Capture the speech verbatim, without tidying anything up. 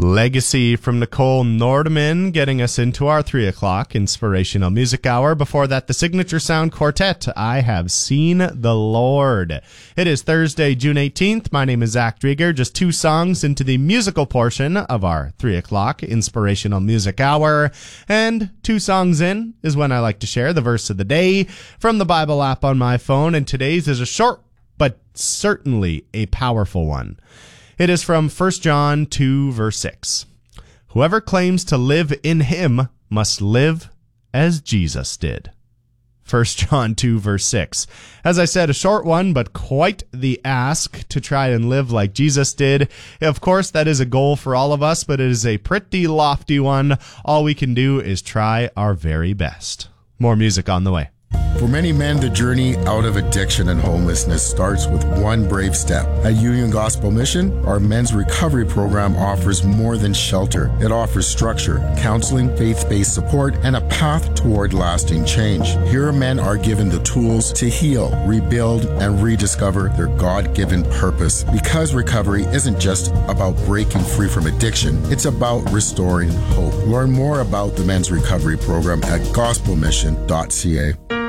Legacy from Nicole Nordman, getting us into our three o'clock inspirational music hour. Before that, the Signature Sound Quartet, I Have Seen the Lord. It is Thursday, June eighteenth. My name is Zach Drieger. Just two songs into the musical portion of our three o'clock inspirational music hour. And two songs in is when I like to share the verse of the day from the Bible app on my phone. And today's is a short, but certainly a powerful one. It is from First John two, verse six. Whoever claims to live in him must live as Jesus did. First John two, verse six. As I said, a short one, but quite the ask to try and live like Jesus did. Of course, that is a goal for all of us, but it is a pretty lofty one. All we can do is try our very best. More music on the way. For many men, the journey out of addiction and homelessness starts with one brave step. At Union Gospel Mission, our men's recovery program offers more than shelter. It offers structure, counseling, faith-based support, and a path toward lasting change. Here, men are given the tools to heal, rebuild, and rediscover their God-given purpose. Because recovery isn't just about breaking free from addiction, it's about restoring hope. Learn more about the men's recovery program at gospel mission dot c a.